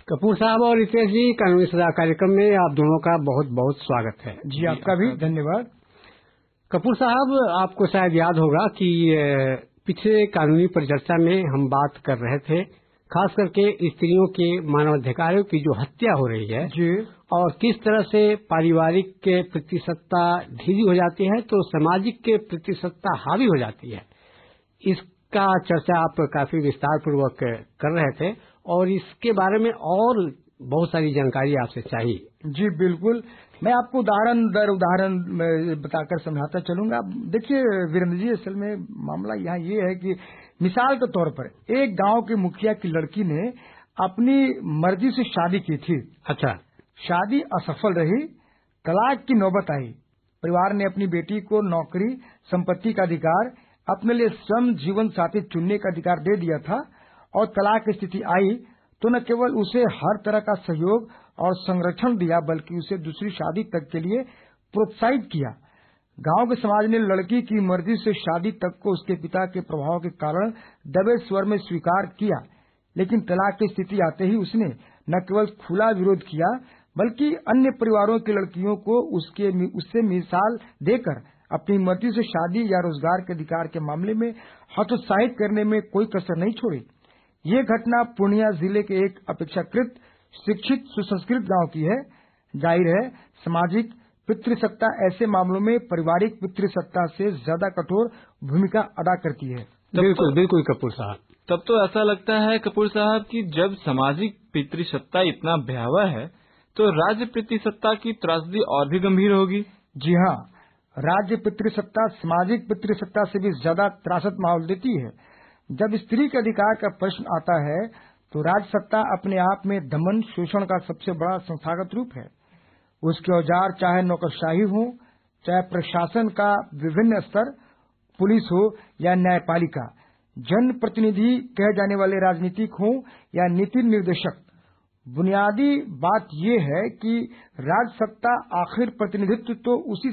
कपूर साहब और रितेश जी, कानूनी सलाह कार्यक्रम में आप दोनों का बहुत बहुत स्वागत है। जी आपका भी धन्यवाद। कपूर साहब, आपको शायद याद होगा कि पिछले कानूनी परिचर्चा में हम बात कर रहे थे खास करके स्त्रियों के मानवाधिकारों की जो हत्या हो रही है जी, और किस तरह से पारिवारिक के प्रति सत्ता ढीली हो जाती है तो सामाजिक के प्रति सत्ता हावी हो जाती है। इसका चर्चा आप काफी विस्तार पूर्वक कर रहे थे और इसके बारे में और बहुत सारी जानकारी आपसे चाहिए। जी बिल्कुल, मैं आपको उदाहरण दर उदाहरण बताकर समझाता चलूंगा। देखिए वीरेंद्र जी, असल में मामला यहाँ ये है कि मिसाल के तौर पर एक गांव के मुखिया की लड़की ने अपनी मर्जी से शादी की थी। अच्छा। शादी असफल रही, तलाक की नौबत आई। परिवार ने अपनी बेटी को नौकरी, संपत्ति का अधिकार, अपने लिए स्वयं जीवन साथी चुनने का अधिकार दे दिया था और तलाक की स्थिति आई तो न केवल उसे हर तरह का सहयोग और संरक्षण दिया बल्कि उसे दूसरी शादी तक के लिए प्रोत्साहित किया। गांव के समाज ने लड़की की मर्जी से शादी तक को उसके पिता के प्रभाव के कारण दबे स्वर में स्वीकार किया, लेकिन तलाक की स्थिति आते ही उसने न केवल खुला विरोध किया बल्कि अन्य परिवारों की लड़कियों को उससे मिसाल देकर अपनी मर्जी से शादी या रोजगार के अधिकार के मामले में हतोत्साहित करने में कोई कसर नहीं छोड़ी। ये घटना पूर्णिया जिले के एक अपेक्षाकृत शिक्षित सुसंस्कृत गांव की है। जाहिर है सामाजिक पितृसत्ता ऐसे मामलों में पारिवारिक पितृसत्ता से ज्यादा कठोर भूमिका अदा करती है। बिल्कुल बिल्कुल कपूर साहब, तब तो ऐसा लगता है कपूर साहब कि जब सामाजिक पितृसत्ता इतना भयावह है तो राज्य पितृसत्ता की त्रासदी और भी गंभीर होगी। जी हाँ, राज्य पितृसत्ता सामाजिक पितृसत्ता से भी ज्यादा त्रासद माहौल देती है। जब स्त्री के अधिकार का प्रश्न आता है तो राज्य सत्ता अपने आप में दमन शोषण का सबसे बड़ा संस्थागत रूप है। उसके औजार चाहे नौकरशाही हो, चाहे प्रशासन का विभिन्न स्तर, पुलिस हो या न्यायपालिका, जनप्रतिनिधि कहे जाने वाले राजनीतिक हो या नीति निर्देशक, बुनियादी बात यह है कि राज्य सत्ता आखिर प्रतिनिधित्व तो उसी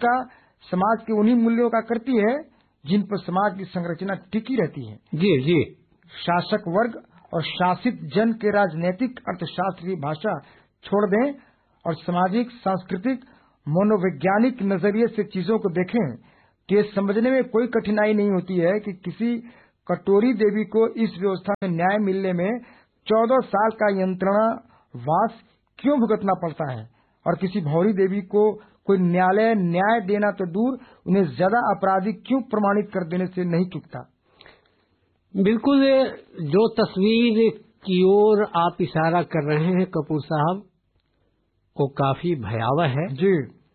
समाज के उन्हीं मूल्यों का करती है जिन पर समाज की संरचना टिकी रहती है। जी जी। शासक वर्ग और शासित जन के राजनीतिक अर्थशास्त्र की भाषा छोड़ दें और सामाजिक सांस्कृतिक मनोवैज्ञानिक नजरिए से चीजों को देखें तो ये समझने में कोई कठिनाई नहीं होती है कि किसी कटोरी देवी को इस व्यवस्था में न्याय मिलने में 14 साल का यंत्रणावास क्यों भुगतना पड़ता है और किसी भौरी देवी को कोई न्यायालय न्याय देना तो दूर उन्हें ज्यादा अपराधी क्यों प्रमाणित कर देने से नहीं चूकता। बिल्कुल, जो तस्वीर की ओर आप इशारा कर रहे हैं कपूर साहब वो काफी भयावह है। जी,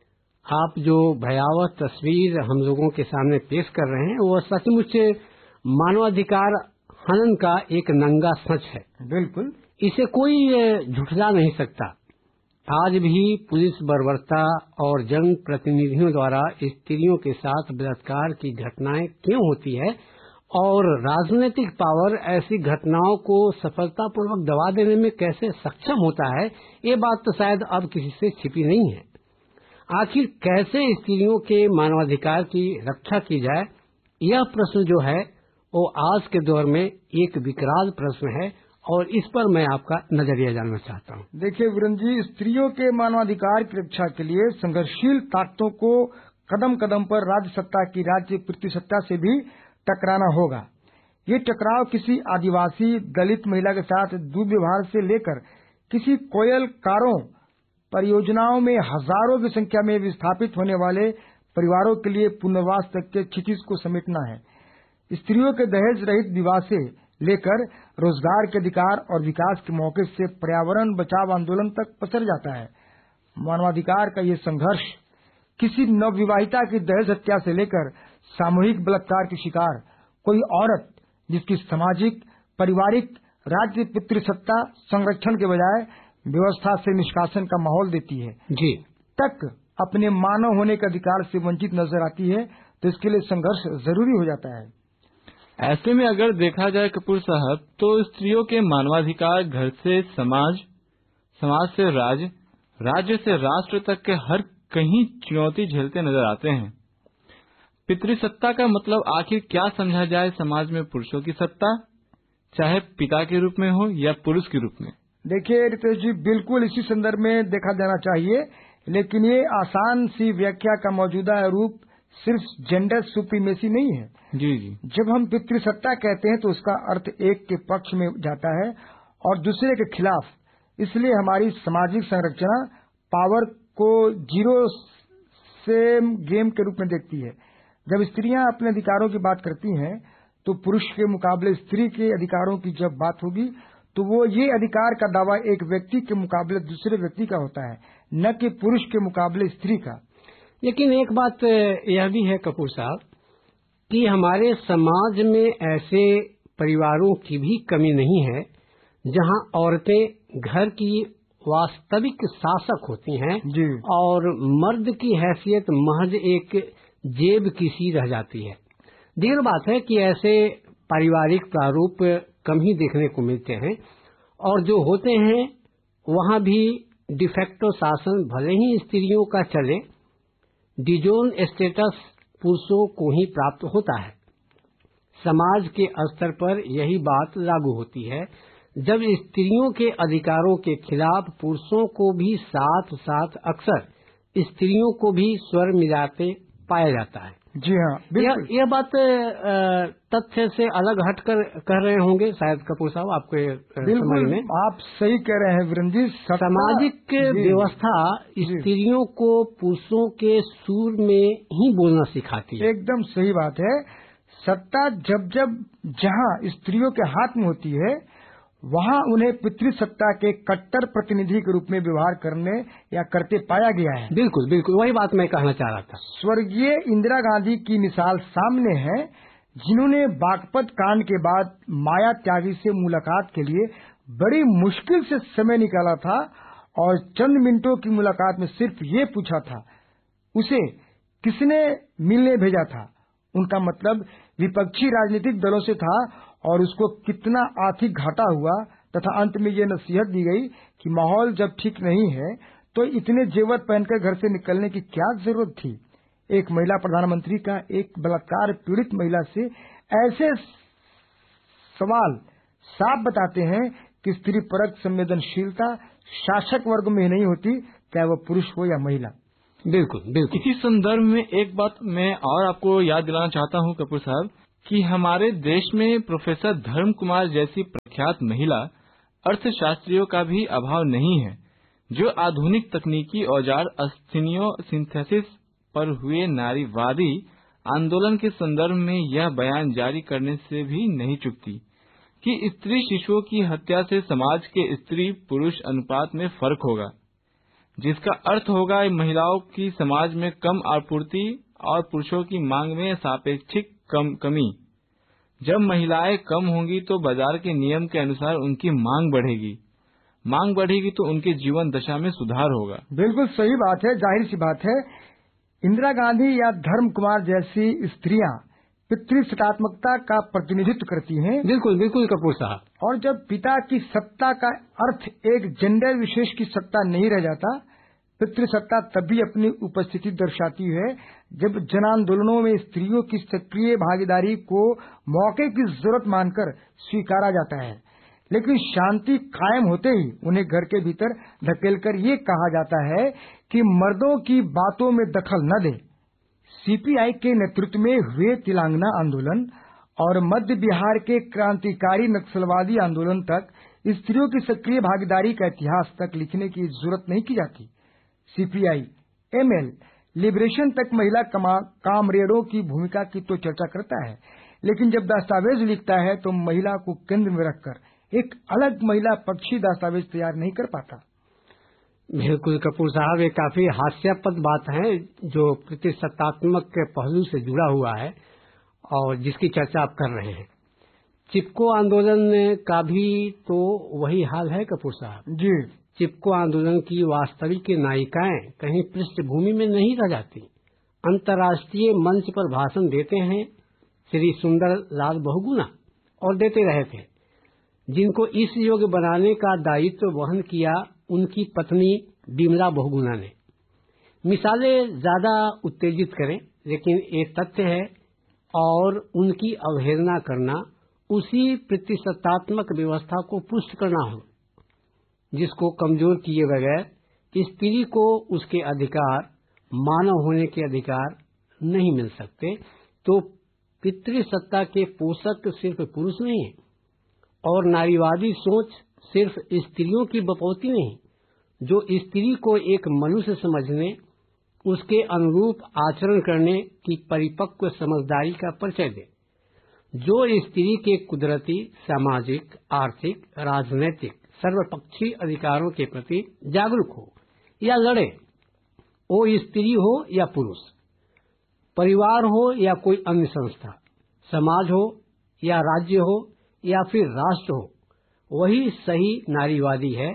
आप जो भयावह तस्वीर हम लोगों के सामने पेश कर रहे हैं वो सचमुच मानवाधिकार हनन का एक नंगा सच है। बिल्कुल, इसे कोई झुठला नहीं सकता। आज भी पुलिस बर्बरता और जनप्रतिनिधियों द्वारा स्त्रियों के साथ बलात्कार की घटनाएं क्यों होती है और राजनीतिक पावर ऐसी घटनाओं को सफलतापूर्वक दबा देने में कैसे सक्षम होता है, ये बात तो शायद अब किसी से छिपी नहीं है। आखिर कैसे स्त्रियों के मानवाधिकार की रक्षा की जाए, यह प्रश्न जो है वो आज के दौर में एक विकराल प्रश्न है और इस पर मैं आपका नजरिया जानना चाहता हूँ। देखिए वीरेंद्र जी, स्त्रियों के मानवाधिकार की रक्षा के लिए संघर्षशील ताकतों को कदम कदम पर राज्य सत्ता की राज्य पितृसत्ता से भी टकराना होगा। ये टकराव किसी आदिवासी दलित महिला के साथ दुर्व्यवहार से लेकर किसी कोयलकारों परियोजनाओं में हजारों की संख्या में विस्थापित होने वाले परिवारों के लिए पुनर्वास तक के क्षितिज को समेटना है। स्त्रियों के दहेज रहित विवाह से लेकर रोजगार के अधिकार और विकास के मौके से पर्यावरण बचाव आंदोलन तक पसर जाता है। मानवाधिकार का ये संघर्ष किसी नवविवाहिता की दहेज हत्या से लेकर सामूहिक बलात्कार की शिकार कोई औरत जिसकी सामाजिक पारिवारिक राज्य पितृसत्ता संरक्षण के बजाय व्यवस्था से निष्कासन का माहौल देती है जी तक अपने मानव होने के अधिकार से वंचित नजर आती है, तो इसके लिए संघर्ष जरूरी हो जाता है। ऐसे में अगर देखा जाए कपूर साहब तो स्त्रियों के मानवाधिकार घर से समाज, समाज से राज्य, राज्य से राष्ट्र तक के हर कहीं चुनौती झेलते नजर आते हैं। पितृसत्ता का मतलब आखिर क्या समझा जाए समाज में? पुरुषों की सत्ता, चाहे पिता के रूप में हो या पुरुष के रूप में, देखिए रितेश जी, बिल्कुल इसी संदर्भ में देखा जाना चाहिए, लेकिन ये आसान सी व्याख्या का मौजूदा रूप सिर्फ जेंडर सुप्रीमेसी नहीं है। जी जी। जब हम पितृसत्ता कहते हैं तो उसका अर्थ एक के पक्ष में जाता है और दूसरे के खिलाफ। इसलिए हमारी सामाजिक संरचना पावर को जीरो सेम गेम के रूप में देखती है। जब स्त्रियां अपने अधिकारों की बात करती हैं तो पुरुष के मुकाबले स्त्री के अधिकारों की जब बात होगी तो वो ये अधिकार का दावा एक व्यक्ति के मुकाबले दूसरे व्यक्ति का होता है, न कि पुरुष के मुकाबले स्त्री का। लेकिन एक बात यह भी है कपूर साहब कि हमारे समाज में ऐसे परिवारों की भी कमी नहीं है जहां औरतें घर की वास्तविक शासक होती हैं जी। और मर्द की हैसियत महज एक जेब की सी रह जाती है। दीगर बात है कि ऐसे पारिवारिक प्रारूप कम ही देखने को मिलते हैं और जो होते हैं वहां भी डिफेक्टो शासन भले ही स्त्रियों का चले, डिजोन स्टेटस पुरुषों को ही प्राप्त होता है। समाज के स्तर पर यही बात लागू होती है जब स्त्रियों के अधिकारों के खिलाफ पुरुषों को भी साथ साथ अक्सर स्त्रियों को भी स्वर मिलाते पाया जाता है। जी हाँ, बिल्कुल। यह बात तथ्य से अलग हटकर कह रहे होंगे शायद कपूर साहब, आपके समझ में। आप सही कह रहे हैं वीरेंद्र जी। सामाजिक व्यवस्था स्त्रियों को पुरुषों के सुर में ही बोलना सिखाती है। एकदम सही बात है। सत्ता जब जब जहाँ स्त्रियों के हाथ में होती है वहाँ उन्हें पितृसत्ता के कट्टर प्रतिनिधि के रूप में व्यवहार करने या करते पाया गया है। बिल्कुल बिल्कुल, वही बात मैं कहना चाह रहा था। स्वर्गीय इंदिरा गांधी की मिसाल सामने है, जिन्होंने बागपत कांड के बाद माया त्यागी से मुलाकात के लिए बड़ी मुश्किल से समय निकाला था और चंद मिनटों की मुलाकात में सिर्फ ये पूछा था उसे किसने मिलने भेजा था। उनका मतलब विपक्षी राजनीतिक दलों से था और उसको कितना आर्थिक घाटा हुआ तथा अंत में ये नसीहत दी गई कि माहौल जब ठीक नहीं है तो इतने जेवर पहनकर घर से निकलने की क्या जरूरत थी। एक महिला प्रधानमंत्री का एक बलात्कार पीड़ित महिला से ऐसे सवाल साफ बताते हैं कि स्त्री परक संवेदनशीलता शासक वर्ग में नहीं होती, चाहे वो पुरुष हो या महिला। बिल्कुल बिल्कुल। इसी संदर्भ में एक बात मैं और आपको याद दिलाना चाहता हूं कपूर साहब कि हमारे देश में प्रोफेसर धर्म कुमार जैसी प्रख्यात महिला अर्थशास्त्रियों का भी अभाव नहीं है, जो आधुनिक तकनीकी औजार अस्थिनियो सिंथेसिस पर हुए नारीवादी आंदोलन के संदर्भ में यह बयान जारी करने से भी नहीं चूकती कि स्त्री शिशुओं की हत्या से समाज के स्त्री पुरुष अनुपात में फर्क होगा, जिसका अर्थ होगा महिलाओं की समाज में कम आपूर्ति और पुरुषों की मांग में सापेक्षिक कमी। जब महिलाएं कम होंगी तो बाजार के नियम के अनुसार उनकी मांग बढ़ेगी। मांग बढ़ेगी तो उनके जीवन दशा में सुधार होगा। बिल्कुल सही बात है, जाहिर सी बात है। इंदिरा गांधी या धर्म कुमार जैसी स्त्रियां पितृसत्तात्मकता का प्रतिनिधित्व करती हैं। बिल्कुल बिल्कुल कपूर साहब। और जब पिता की सत्ता का अर्थ एक जेंडर विशेष की सत्ता नहीं रह जाता, पितृसत्ता तभी अपनी उपस्थिति दर्शाती है जब जन आंदोलनों में स्त्रियों की सक्रिय भागीदारी को मौके की जरूरत मानकर स्वीकारा जाता है, लेकिन शांति कायम होते ही उन्हें घर के भीतर धकेलकर ये कहा जाता है कि मर्दों की बातों में दखल न दे। सीपीआई के नेतृत्व में हुए तिलंगाना आंदोलन और मध्य बिहार के क्रांतिकारी नक्सलवादी आंदोलन तक स्त्रियों की सक्रिय भागीदारी का इतिहास तक लिखने की जरूरत नहीं की जाती। सीपीआई एमएल लिबरेशन तक महिला कामरेडों की भूमिका की तो चर्चा करता है, लेकिन जब दस्तावेज लिखता है तो महिला को केंद्र में रखकर एक अलग महिला पक्षी दस्तावेज तैयार नहीं कर पाता। बिल्कुल कपूर साहब, ये काफी हास्यास्पद बात है जो पितृसत्तात्मक के पहलू से जुड़ा हुआ है और जिसकी चर्चा आप कर रहे हैं। चिपको आंदोलन का भी तो वही हाल है कपूर साहब जी। चिपको आंदोलन की वास्तविक नायिकाएं कहीं पृष्ठभूमि में नहीं रह जाती। अंतर्राष्ट्रीय मंच पर भाषण देते हैं श्री सुंदर लाल बहुगुणा और देते रहे थे, जिनको इस योग्य बनाने का दायित्व वहन किया उनकी पत्नी बिमला बहुगुणा ने। मिसालें ज्यादा उत्तेजित करें, लेकिन एक तथ्य है और उनकी अवहेलना करना उसी प्रतिशतात्मक व्यवस्था को पुष्ट करना हो। जिसको कमजोर किए बगैर स्त्री को उसके अधिकार, मानव होने के अधिकार नहीं मिल सकते। तो पितृसत्ता के पोषक सिर्फ पुरुष नहीं है और नारीवादी सोच सिर्फ स्त्रियों की बपौती नहीं, जो स्त्री को एक मनुष्य समझने, उसके अनुरूप आचरण करने की परिपक्व समझदारी का परिचय दे, जो स्त्री के कुदरती, सामाजिक, आर्थिक, राजनैतिक सर्वपक्षीय अधिकारों के प्रति जागरूक हो या लड़े, वो स्त्री हो या पुरुष, परिवार हो या कोई अन्य संस्था, समाज हो या राज्य हो या फिर राष्ट्र हो, वही सही नारीवादी है।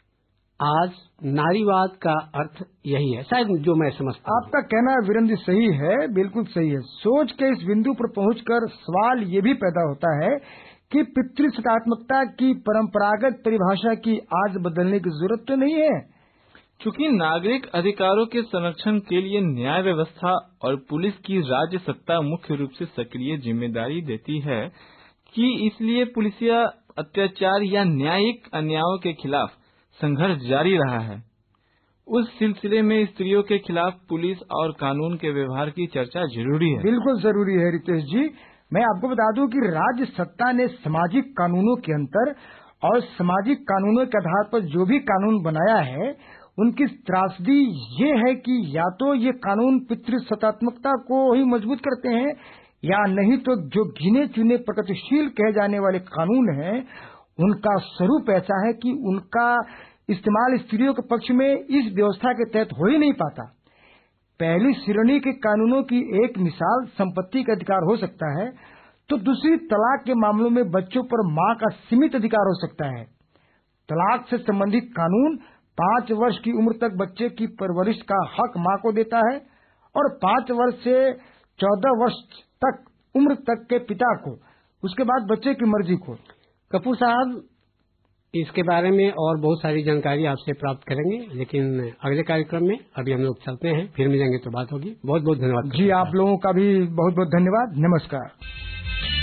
आज नारीवाद का अर्थ यही है, शायद जो मैं समझता हूं। आपका कहना वीरेंद्र जी सही है, बिल्कुल सही है। सोच के इस बिंदु पर पहुंचकर सवाल ये भी पैदा होता है कि पितृसत्तात्मकता की परंपरागत परिभाषा की आज बदलने की जरूरत तो नहीं है। चूंकि नागरिक अधिकारों के संरक्षण के लिए न्याय व्यवस्था और पुलिस की राज्य सत्ता मुख्य रूप से सक्रिय जिम्मेदारी देती है कि इसलिए पुलिसिया अत्याचार या न्यायिक अन्यायों के खिलाफ संघर्ष जारी रहा है। उस सिलसिले में स्त्रियों के खिलाफ पुलिस और कानून के व्यवहार की चर्चा जरूरी है। बिल्कुल जरूरी है रितेश जी। मैं आपको बता दूं कि राज्य सत्ता ने सामाजिक कानूनों के अंतर और सामाजिक कानूनों के आधार पर जो भी कानून बनाया है, उनकी त्रासदी ये है कि या तो ये कानून पितृसत्तात्मकता को ही मजबूत करते हैं, या नहीं तो जो गिने चुने प्रगतिशील कहे जाने वाले कानून हैं, उनका स्वरूप ऐसा है कि उनका इस्तेमाल स्त्रियों के पक्ष में इस व्यवस्था के तहत हो ही नहीं पाता। पहली श्रेणी के कानूनों की एक मिसाल संपत्ति का अधिकार हो सकता है, तो दूसरी तलाक के मामलों में बच्चों पर मां का सीमित अधिकार हो सकता है। तलाक से संबंधित कानून 5 वर्ष की उम्र तक बच्चे की परवरिश का हक मां को देता है और 5 वर्ष से 14 वर्ष तक उम्र तक के पिता को, उसके बाद बच्चे की मर्जी को। कपूर साहब, इसके बारे में और बहुत सारी जानकारी आपसे प्राप्त करेंगे, लेकिन अगले कार्यक्रम में अभी हम लोग चलते हैं, फिर मिलेंगे तो बात होगी। बहुत बहुत धन्यवाद जी, आप लोगों का भी बहुत बहुत धन्यवाद। नमस्कार।